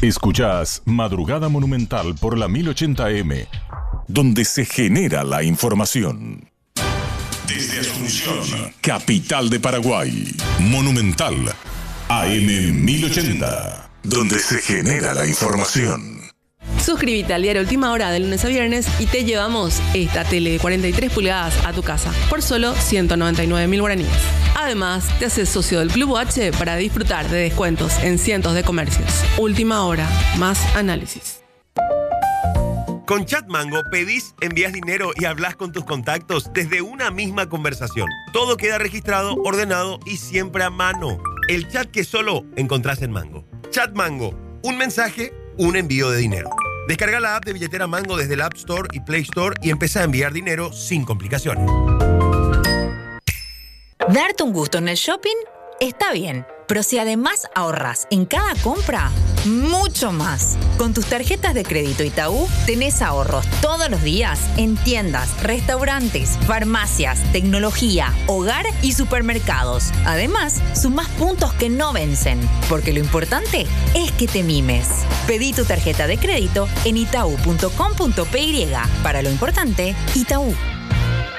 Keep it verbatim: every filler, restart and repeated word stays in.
Escuchás Madrugada Monumental por la mil ochenta M, donde se genera la información. Desde Asunción, capital de Paraguay, Monumental, A M mil ochenta, donde se genera la información. Suscríbete al diario Última Hora de lunes a viernes y te llevamos esta tele de cuarenta y tres pulgadas a tu casa por solo ciento noventa y nueve mil guaraníes. Además, te haces socio del Club H para disfrutar de descuentos en cientos de comercios. Última Hora, más análisis. Con Chatmango pedís, envías dinero y hablas con tus contactos desde una misma conversación. Todo queda registrado, ordenado y siempre a mano. El chat que solo encontrás en Mango. Chatmango, un mensaje, un envío de dinero. Descarga la app de billetera Mango desde el App Store y Play Store y empieza a enviar dinero sin complicaciones. Darte un gusto en el shopping está bien, pero si además ahorras en cada compra, mucho más. Con tus tarjetas de crédito Itaú tenés ahorros todos los días en tiendas, restaurantes, farmacias, tecnología, hogar y supermercados. Además, sumás puntos que no vencen, porque lo importante es que te mimes. Pedí tu tarjeta de crédito en itaú punto com punto pe. Para lo importante, Itaú.